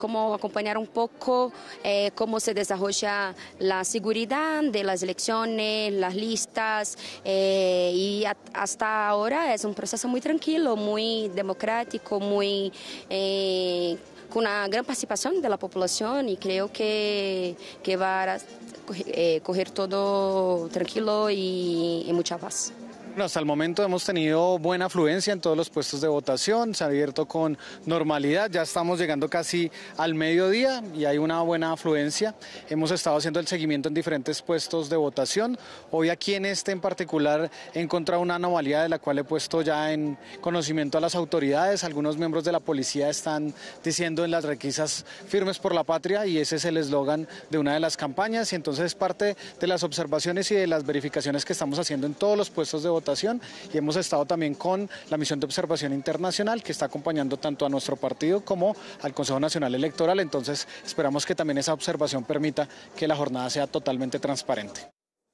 Como acompañar un poco cómo se desarrolla la seguridad de las elecciones, las listas, y hasta ahora es un proceso muy tranquilo, muy democrático, muy con una gran participación de la población, y creo que va a correr todo tranquilo y mucha paz. Bueno, hasta el momento hemos tenido buena afluencia en todos los puestos de votación, se ha abierto con normalidad, ya estamos llegando casi al mediodía y hay una buena afluencia. Hemos estado haciendo el seguimiento en diferentes puestos de votación. Hoy aquí en este en particular he encontrado una anomalía de la cual he puesto ya en conocimiento a las autoridades. Algunos miembros de la policía están diciendo en las requisas "firmes por la patria", y ese es el eslogan de una de las campañas, y entonces es parte de las observaciones y de las verificaciones que estamos haciendo en todos los puestos de votación. Y hemos estado también con la misión de observación internacional que está acompañando tanto a nuestro partido como al Consejo Nacional Electoral. Entonces esperamos que también esa observación permita que la jornada sea totalmente transparente.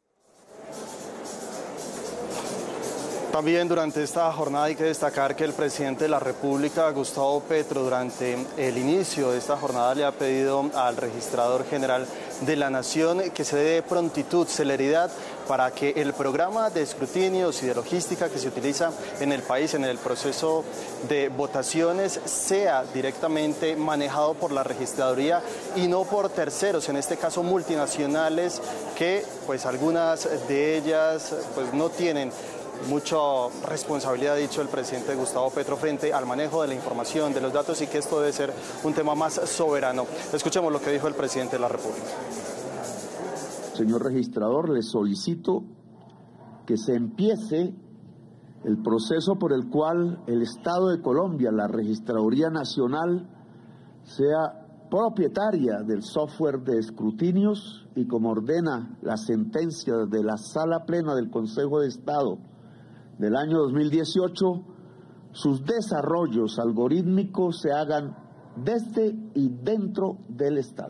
También durante esta jornada hay que destacar que el presidente de la República, Gustavo Petro, durante el inicio de esta jornada le ha pedido al registrador general de la Nación que se dé prontitud, celeridad, para que el programa de escrutinios y de logística que se utiliza en el país en el proceso de votaciones sea directamente manejado por la registraduría y no por terceros, en este caso multinacionales, que pues algunas de ellas pues no tienen mucha responsabilidad, ha dicho el presidente Gustavo Petro, frente al manejo de la información, de los datos, y que esto debe ser un tema más soberano. Escuchemos lo que dijo el presidente de la República. Señor registrador, le solicito que se empiece el proceso por el cual el Estado de Colombia, la Registraduría Nacional, sea propietaria del software de escrutinios, y como ordena la sentencia de la Sala Plena del Consejo de Estado del año 2018, sus desarrollos algorítmicos se hagan desde y dentro del Estado.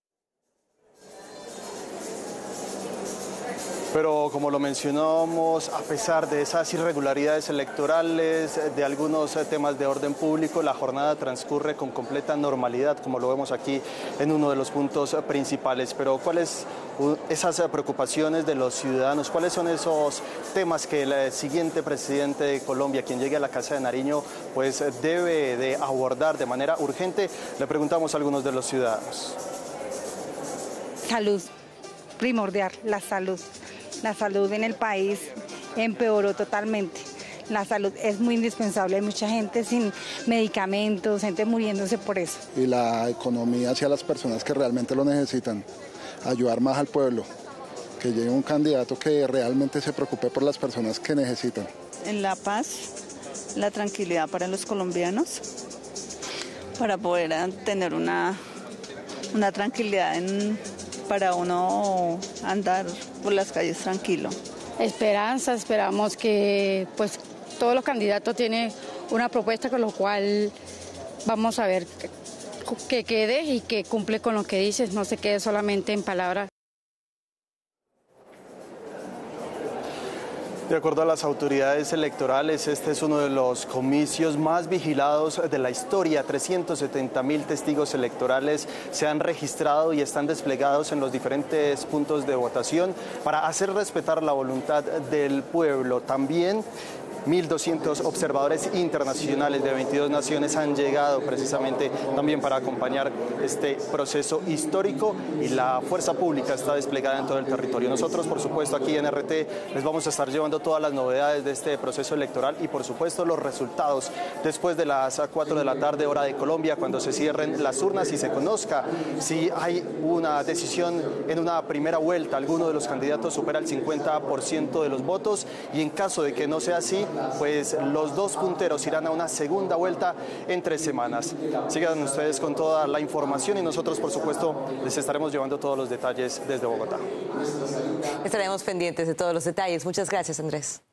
Pero como lo mencionamos, a pesar de esas irregularidades electorales, de algunos temas de orden público, la jornada transcurre con completa normalidad, como lo vemos aquí en uno de los puntos principales. Pero ¿cuáles esas preocupaciones de los ciudadanos? ¿Cuáles son esos temas que el siguiente presidente de Colombia, quien llegue a la Casa de Nariño, pues debe de abordar de manera urgente? Le preguntamos a algunos de los ciudadanos. Salud, primordial, la salud. La salud en el país empeoró totalmente. La salud es muy indispensable. Hay mucha gente sin medicamentos, gente muriéndose por eso. Y la economía hacia las personas que realmente lo necesitan. Ayudar más al pueblo. Que llegue un candidato que realmente se preocupe por las personas que necesitan. En la paz, la tranquilidad para los colombianos, para poder tener una tranquilidad para uno andar por las calles tranquilo. Esperanza, esperamos que pues todos los candidatos tienen una propuesta con lo cual vamos a ver que quede y que cumple con lo que dices, no se quede solamente en palabras. De acuerdo a las autoridades electorales, este es uno de los comicios más vigilados de la historia. 370.000 testigos electorales se han registrado y están desplegados en los diferentes puntos de votación para hacer respetar la voluntad del pueblo. También 1.200 observadores internacionales de 22 naciones han llegado precisamente también para acompañar este proceso histórico, y la fuerza pública está desplegada en todo el territorio. Nosotros, por supuesto, aquí en RT les vamos a estar llevando todas las novedades de este proceso electoral y, por supuesto, los resultados después de las 4 de la tarde, hora de Colombia, cuando se cierren las urnas y se conozca si hay una decisión en una primera vuelta. Alguno de los candidatos supera el 50% de los votos, y en caso de que no sea así, pues los dos punteros irán a una segunda vuelta en 3 semanas. Sigan ustedes con toda la información y nosotros, por supuesto, les estaremos llevando todos los detalles desde Bogotá. Estaremos pendientes de todos los detalles. Muchas gracias, Andrés.